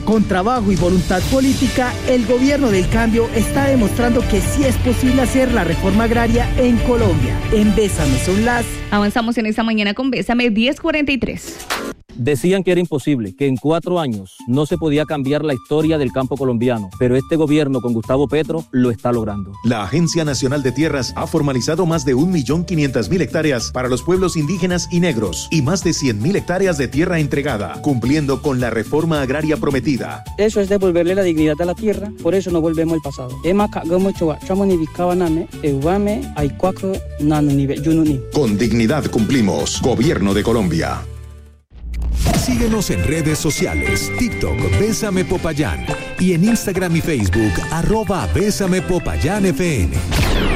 Con trabajo y voluntad política, el gobierno del cambio está demostrando que sí es posible hacer la reforma agraria en Colombia. En Bésame son las... Avanzamos en esta mañana con Bésame 10:43. Decían que era imposible, que en 4 años no se podía cambiar la historia del campo colombiano, pero este gobierno con Gustavo Petro lo está logrando. La Agencia Nacional de Tierras ha formalizado más de 1.500.000 hectáreas para los pueblos indígenas y negros y más de 100.000 hectáreas de tierra entregada, cumpliendo con la reforma agraria prometida. Eso es devolverle la dignidad a la tierra, por eso no volvemos al pasado. Con dignidad cumplimos. Gobierno de Colombia. Síguenos en redes sociales, TikTok, Bésame Popayán, y en Instagram y Facebook, @BésamePopayánFN.